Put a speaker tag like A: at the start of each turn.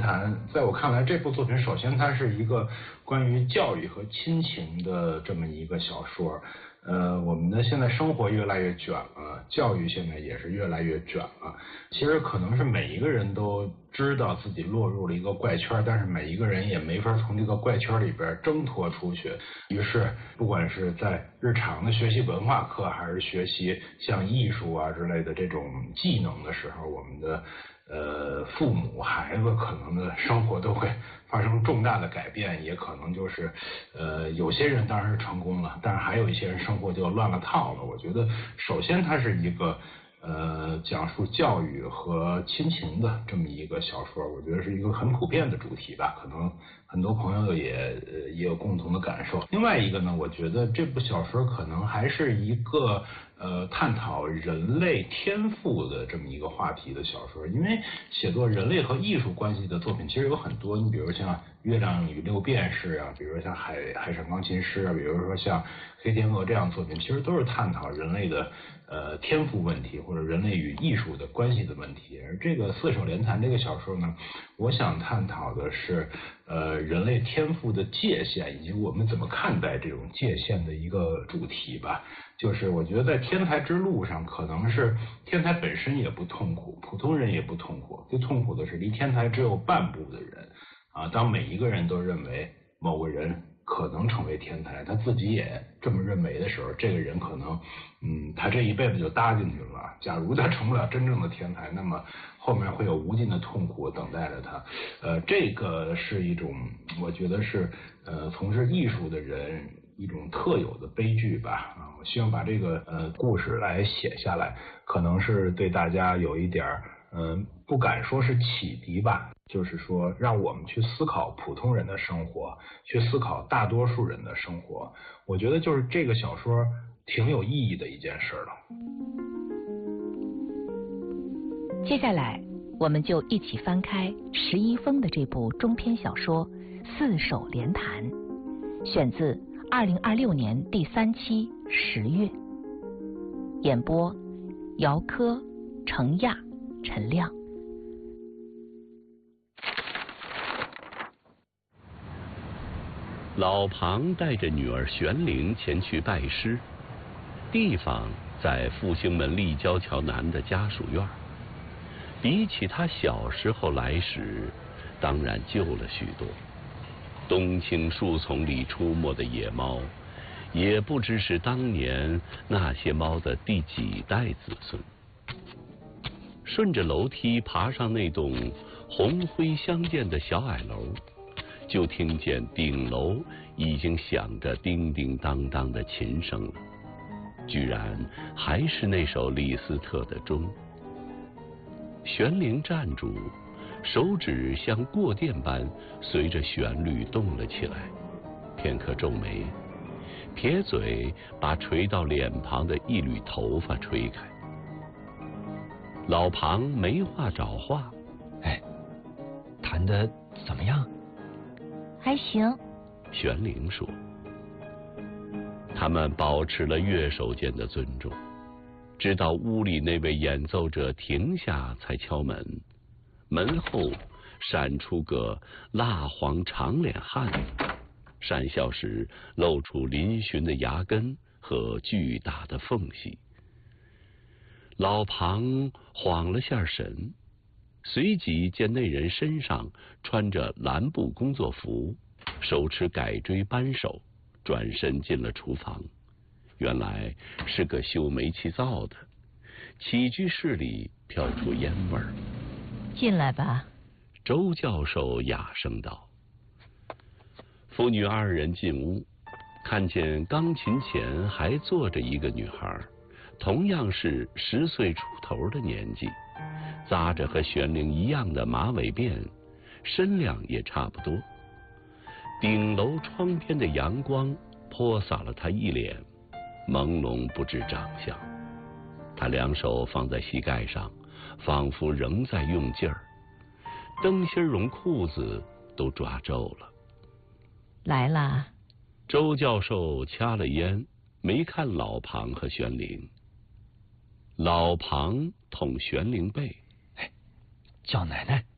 A: 谈》在我看来，这部作品首先它是一个关于教育和亲情的这么一个小说。我们的现在生活越来越卷了，教育现在也是越来越卷了。其实可能是每一个人都知道自己落入了一个怪圈，但是每一个人也没法从这个怪圈里边挣脱出去。于是不管是在日常的学习文化课，还是学习像艺术啊之类的这种技能的时候，我们的父母孩子可能的生活都会发生重大的改变，也可能就是有些人当然是成功了，但是还有一些人生活就乱了套了。我觉得首先它是一个讲述教育和亲情的这么一个小说，我觉得是一个很普遍的主题吧，可能很多朋友也有共同的感受。另外一个呢，我觉得这部小说可能还是一个探讨人类天赋的这么一个话题的小说，因为写作人类和艺术关系的作品其实有很多，你比如像《月亮与六便士》啊，比如说像海上钢琴师啊，比如说像《黑天鹅》这样的作品，其实都是探讨人类的天赋问题或者人类与艺术的关系的问题。而这个《四手联弹》这个小说呢，我想探讨的是人类天赋的界限，以及我们怎么看待这种界限的一个主题吧。就是我觉得在天才之路上，可能是天才本身也不痛苦，普通人也不痛苦，最痛苦的是离天才只有半步的人啊。当每一个人都认为某个人可能成为天才，他自己也这么认为的时候，这个人可能他这一辈子就搭进去了。假如他成不了真正的天才，那么后面会有无尽的痛苦等待着他。这个是一种我觉得是从事艺术的人一种特有的悲剧吧。我希望把这个故事来写下来，可能是对大家有一点不敢说是启迪吧，就是说让我们去思考普通人的生活，去思考大多数人的生活。我觉得就是这个小说挺有意义的一件事了。
B: 接下来我们就一起翻开石一峰的这部中篇小说《四手联弹》，选自2026年第3期10月，演播姚科、程亚、陈亮。
C: 老庞带着女儿玄灵前去拜师，地方在复兴门立交桥南的家属院。比起他小时候来时，当然旧了许多。冬青树丛里出没的野猫，也不知是当年那些猫的第几代子孙。顺着楼梯爬上那栋红灰相间的小矮楼，就听见顶楼已经响着叮叮当当的琴声了，居然还是那首李斯特的钟。玄灵站住，手指像过电般随着旋律动了起来，片刻皱眉，撇嘴把垂到脸庞的一缕头发吹开。老庞没话找话，
D: 弹得怎么样？
E: 还行。
C: 玄灵说。他们保持了乐手间的尊重，直到屋里那位演奏者停下才敲门，门后闪出个蜡黄长脸汉子，讪笑时露出嶙峋的牙根和巨大的缝隙。老庞晃了下神，随即见那人身上穿着蓝布工作服，手持改锥扳手，转身进了厨房。原来是个修煤气灶的，起居室里飘出烟味儿。
E: 进来吧。
C: 周教授哑声道。父女二人进屋，看见钢琴前还坐着一个女孩，同样是10岁出头的年纪，扎着和玄灵一样的马尾辫，身量也差不多。顶楼窗边的阳光泼洒了她一脸，朦胧不知长相。她两手放在膝盖上，仿佛仍在用劲儿，灯芯绒裤子都抓皱了。
E: 来啦。
C: 周教授掐了烟，没看老庞和玄灵。老庞捅玄灵背，
D: 叫奶奶。